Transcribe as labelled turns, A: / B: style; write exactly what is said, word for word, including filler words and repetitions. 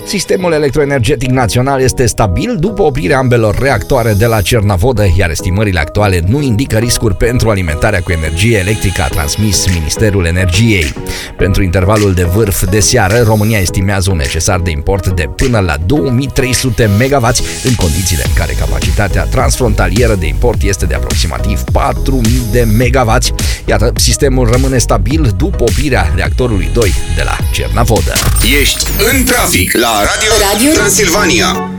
A: Sistemul electroenergetic național este stabil după oprirea ambelor reactoare de la Cernavodă, iar estimările actuale nu indică riscuri pentru alimentarea cu energie electrică, a transmis Ministerul Energiei. Pentru intervalul de vârf de seară, România estimează un necesar de import de până la două mii trei sute megawatts, în condițiile în care capacitatea transfrontalieră de import este de aproximativ patru mii de megawatts. Iată, sistemul rămâne stabil după oprirea reactorului doi de la Cernavodă.
B: Ești în trafic la Radio, Radio Transilvania.